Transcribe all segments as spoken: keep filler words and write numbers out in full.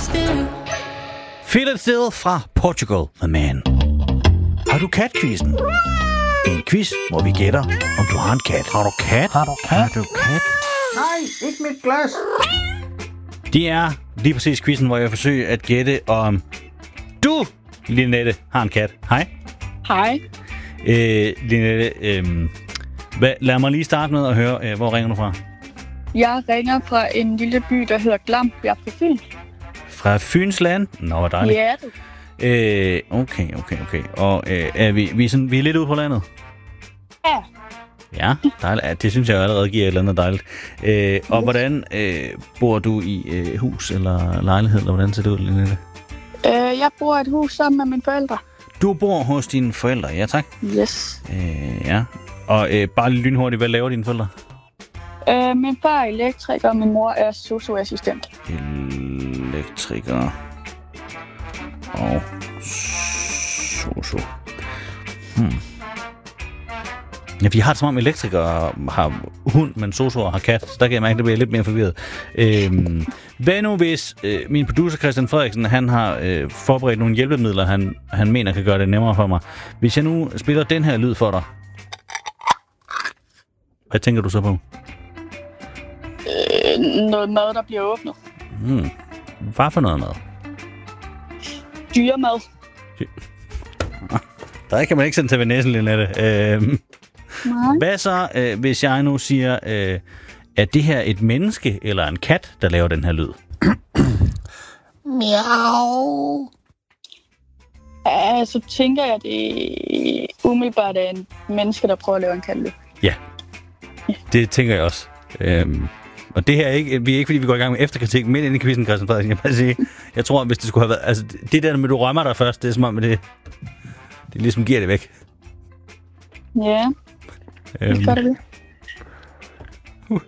still. Feel It Still fra Portugal, The Man. Har du kat-quizzen? En quiz, hvor vi gætter, om du har en kat. Har du kat? Har du kat? Har du kat? Nej, ikke mit glas. Det er lige præcis quizzen, hvor jeg forsøger at gætte, om du, Linette, har en kat. Hej. Hej. Øh, Linette, øh, hvad, lad mig lige starte med at høre, øh, hvor ringer du fra? Jeg ringer fra en lille by, der hedder Glambjerg på Fyn. Fra Fyns land? Nå, hvor dejligt. Ja, du. Øh, okay, okay, okay. Og øh, er vi, vi, er sådan, vi er lidt ude på landet? Ja. Ja, dejligt. Ja, det synes jeg jo allerede giver et eller andet dejligt. Øh, og hvordan øh, bor du i øh, hus eller lejlighed, eller hvordan ser det ud, Linette? Øh, jeg bor i et hus sammen med mine forældre. Du bor hos dine forældre, ja tak. Yes. Øh, ja. Og øh, bare lige lynhurtigt, hvad laver dine forældre? Øh, min far er elektriker, og min mor er sosu-assistent. Elektriker og sosu. Hmm. Ja, vi har det som om elektrikere har hund, men sosuer har kat, så der kan jeg mærke, at det bliver lidt mere forvirret. Øhm, hvad nu hvis øh, min producer Christian Frederiksen, han har øh, forberedt nogle hjælpemidler, han, han mener kan gøre det nemmere for mig. Hvis jeg nu spiller den her lyd for dig, hvad tænker du så på? Øh, noget mad, der bliver åbnet. Hmm. Hvad for noget mad? Dyremad. Der kan man ikke sende til Vanessa, Linette. Øhm, Nej. hvad så, øh, hvis jeg nu siger, øh, er det her et menneske eller en kat, der laver den her lyd? Miau. Ja, så tænker jeg, at det umiddelbart er en menneske, der prøver at lave en katlyd. Ja, det tænker jeg også. Øhm, og det her er ikke, vi er ikke, fordi vi går i gang med efterkritik midt inde i quizzen, Christian Frederiksen. Jeg, bare sige, jeg tror, hvis det skulle have været... Altså, det der med, du rømmer dig først, det er som om, det, det ligesom giver det væk. Ja, Øhm. det gør det. Uh.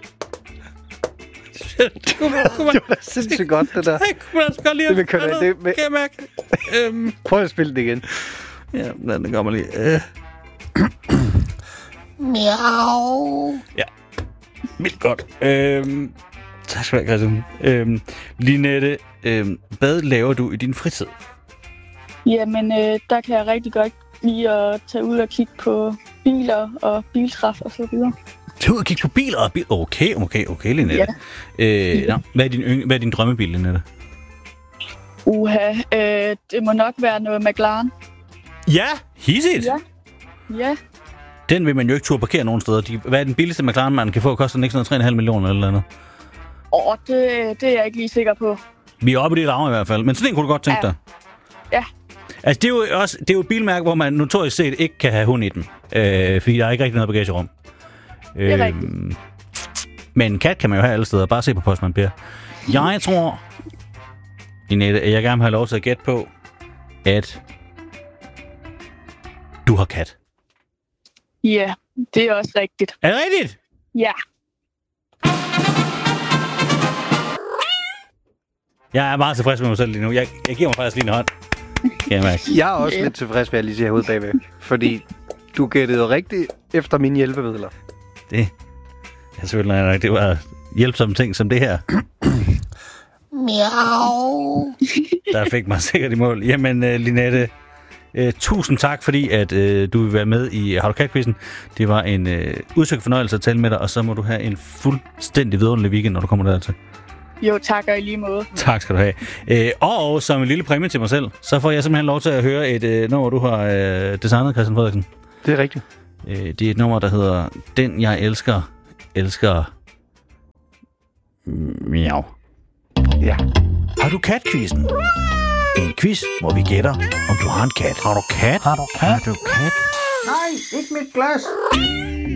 Det kunne man, kunne man, Det var sindssygt godt, det der. det kunne man også godt lide. Det vil køre det med. Kan jeg mærke? Øhm. Prøv at spille det igen. Ja, den kommer lige. Øh. Miau. Ja, vildt godt. Øhm. Tak skal du have, Christian. Øhm. Linette, øhm. hvad laver du i din fritid? Jamen, øh, der kan jeg rigtig godt lide at tage ud og kigge på biler og biltræf og så videre. Tag ud og kigge på biler og bil. Okay, okay, okay, Linette. Ja. Øh, ja. Hvad er din, yng- hvad er din drømmebil, Linette? Uha, øh, det må nok være noget McLaren. Ja, hissigt. Ja. Ja. Den vil man jo ikke turde parkere nogen steder. De, hvad er den billigste McLaren, man kan få? Koster den ikke sådan tre komma fem millioner eller andet? Åh, det, det er jeg ikke lige sikker på. Vi er oppe i det lav i hvert fald. Men sådan en kunne du godt tænke Ja. dig. Ja. Altså, det er jo også det er jo et bilmærke, hvor man notorisk set ikke kan have hund i den. Øh, fordi der er ikke rigtig noget bagagerum. Det er Øh, rigtigt. Men en kat kan man jo have alle steder. Bare se på Postman Per. Jeg tror, Linette, at jeg gerne vil have lov til at gætte på, at du har kat. Ja, det er også rigtigt. Er det rigtigt? Ja. Jeg er meget tilfreds med mig selv lige nu. Jeg, jeg giver mig faktisk lige en hånd. Kan jeg mærke. Jeg er også Ja. lidt tilfreds ved, at jeg lige siger herude bagved. Fordi du gættede jo rigtigt efter mine hjælpemidler. Det er selvfølgelig nok. Det var hjælpsomme ting som det her, Miau. der fik mig sikkert i mål. Jamen, uh, Linette, uh, tusind tak, fordi at uh, du vil være med i Har du kat-quizzen. Det var en uh, udsøgt fornøjelse at tale med dig, og så må du have en fuldstændig vidunderlig weekend, når du kommer dertil. Jo, tak og i lige måde. Tak skal du have. Uh, og som en lille præmie til mig selv, så får jeg simpelthen lov til at høre et uh, nummer, du har uh, designet, Christian Frederiksen. Det er rigtigt. Uh, det er et nummer, der hedder Den jeg elsker, elsker... Miau. Ja. Har du kat-quizzen? En quiz, hvor vi gætter, om du har en kat. Har du kat? Har du kat? Har du kat? Nej, ikke mit glas.